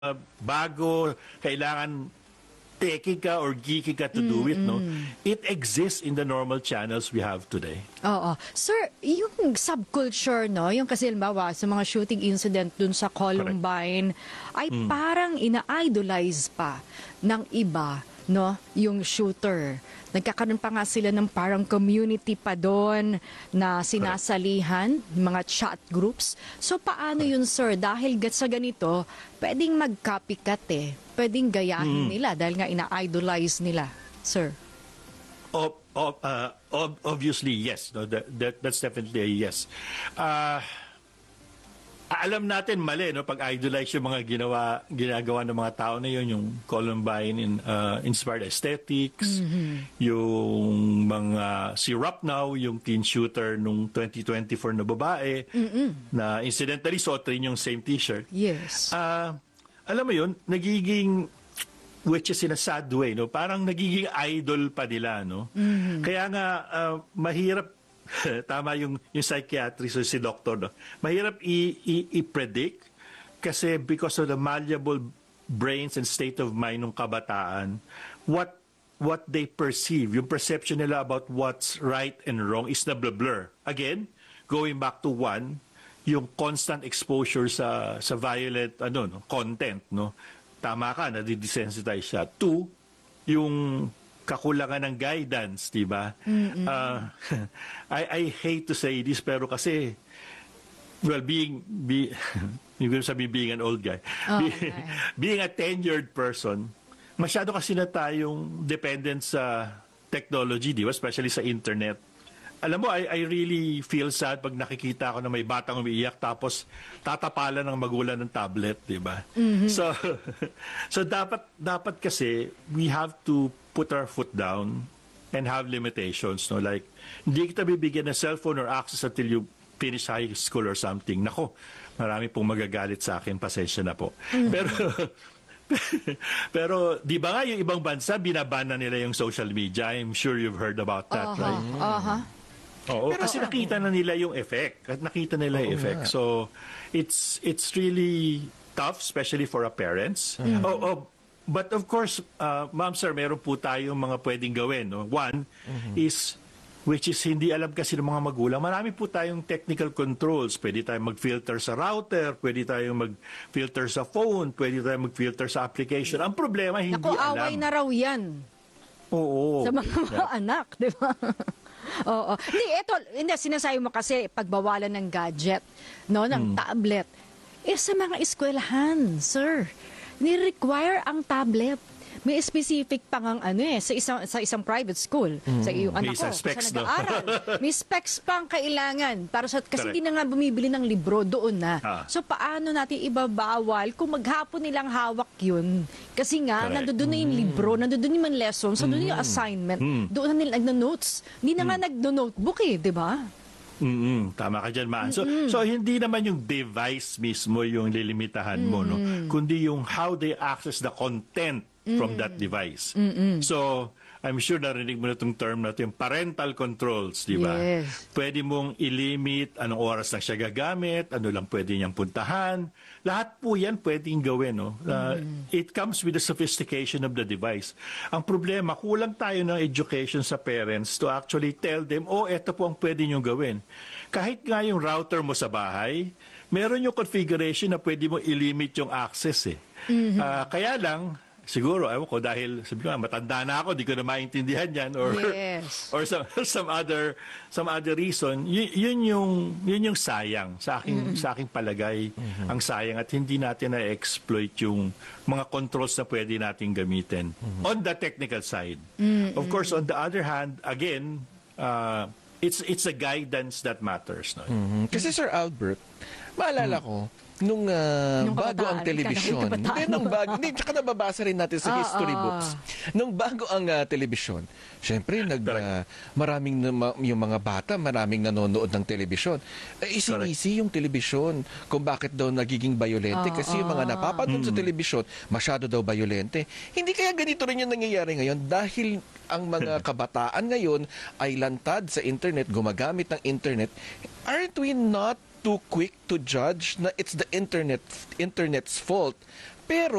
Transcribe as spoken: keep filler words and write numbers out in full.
uh, bago, kailangan techie ka or geeky ka to do it, no? It exists in the normal channels we have today. Oo. Sir, yung subculture, no? Yung kasi halimbawa sa mga shooting incident dun sa Columbine, correct, ay mm. parang ina-idolize pa ng iba, no? Yung shooter. Nagkakaroon pa nga sila ng parang community pa doon na sinasalihan, mga chat groups. So paano yun, sir? Dahil sa ganito, pwedeng mag-copycat eh. Pwedeng gayahin mm. nila dahil nga ina-idolize nila, sir. Ob ob uh, ob obviously, yes. No, that, that, that's definitely a yes. Uh, alam natin mali, no, pag idolize yung mga ginawa ginagawa ng mga tao na yun, yung Columbine in, uh, inspired aesthetics, mm-hmm. yung mga si Rap Now, yung teen shooter nung twenty twenty-four na babae, mm-hmm. na incidentally suot rin yung same t-shirt. Yes. Uh, alam mo yun, nagiging, which is in a sad way, no, parang nagiging idol pa nila, no. Mm-hmm. Kaya nga uh, mahirap. Tama yung, yung psychiatrist o si doctor, no? Mahirap i-predict kasi because of the malleable brains and state of mind ng kabataan, what what they perceive, yung perception nila about what's right and wrong is na blur. Again, going back to one, yung constant exposure sa sa violent ano no, content, no. Tama ka, na-desensitize siya. Two, yung kakulangan ng guidance, di ba? Mm-hmm. uh, I, I hate to say this, pero kasi, well, being, be, yung sabi being an old guy, oh, be, okay. being a tenured person, masyado kasi na tayong dependent sa technology, di ba? Especially sa internet. Alam mo, I, I really feel sad pag nakikita ko na may batang umiiyak tapos tatapalan ng magulang ng tablet, di ba? Mm-hmm. So, so dapat, dapat kasi, we have to put our foot down and have limitations, no? Like, hindi kita bibigyan ng cellphone or access until you finish high school or something. Nako, marami pong magagalit sa akin, pasensya na po. Mm-hmm. Pero, pero di ba nga yung ibang bansa, binabana nila yung social media? I'm sure you've heard about that, uh-huh. right? Uh-huh. Oo, pero, kasi nakita na nila yung effect. At nakita nila yung effect. So, it's it's really tough, especially for our parents. Mm-hmm. Oh, oh, but of course, uh, ma'am, sir, meron po tayong mga pwedeng gawin. No? One mm-hmm. is, which is hindi alam kasi ng mga magulang, marami po tayong technical controls. Pwede tayong mag-filter sa router, pwede tayong mag-filter sa phone, pwede tayong mag-filter sa application. Ang problema, hindi Naku, alam. away na raw yan. Oo. Sa mga, mga yeah. anak, di ba? Oo. Hindi, ito, hindi, sinasabi mo kasi pagbawalan ng gadget, no, ng hmm. tablet. Eh, sa mga eskwelahan, sir, ni-require ang tablet. May specific pang ang ano eh, sa isang, sa isang private school. Mm. Sa iyong anak ko, specs, sa nag-aaral. No? May specs pang kailangan. Para sa, kasi hindi na nga bumibili ng libro doon na. Ah. So paano natin ibabawal kung maghapon nilang hawak yun? Kasi nga, nandoon na yung libro, nandoon yung lessons, nandoon yung assignment, mm. doon na nila nag-notes. Hindi na mm. nga nag-notebook eh, di ba? Mm-hmm. Tama ka dyan, Maan. So, mm-hmm. so, hindi naman yung device mismo yung lilimitahan mo, mm-hmm. no? Kundi yung how they access the content mm-hmm. from that device. Mm-hmm. So, I'm sure narinig mo na itong term na ito, yung parental controls, di ba? Yes. Pwede mong ilimit anong oras lang siya gagamit, ano lang pwede niyang puntahan. Lahat po yan pwedeng gawin, no? Uh, mm. It comes with the sophistication of the device. Ang problema, kulang tayo ng education sa parents to actually tell them, oh, eto po ang pwede niyong gawin. Kahit nga yung router mo sa bahay, meron yung configuration na pwede mo ilimit yung access, eh. Mm-hmm. Uh, kaya lang, siguro, ewan ko, dahil sabi ko, matanda na ako, di ko na maintindihan yan, or yes. or some some other some other reason, yun, yun yung yun yung sayang sa aking mm-hmm. sa aking palagay, mm-hmm. ang sayang at hindi natin na-exploit yung mga controls na pwede nating gamitin mm-hmm. on the technical side. Mm-hmm. Of course, on the other hand, again, uh, it's it's a guidance that matters, no? Mm-hmm. Kasi Sir Albert, maalala mm-hmm. ko nung, uh, nung bago ang telebisyon, hindi, nung bago, hindi, tsaka nababasa rin natin sa ah, history ah. books, nung bago ang uh, telebisyon, syempre, nag, uh, maraming, na, yung mga bata, maraming nanonood ng telebisyon. Eh, isinisi yung telebisyon kung bakit daw nagiging bayolente, ah, kasi yung mga napapanood hmm. sa telebisyon, masyado daw bayolente. Hindi kaya ganito rin yung nangyayari ngayon dahil ang mga kabataan ngayon ay lantad sa internet, gumagamit ng internet. Aren't we not too quick to judge na it's the internet internet's fault Pero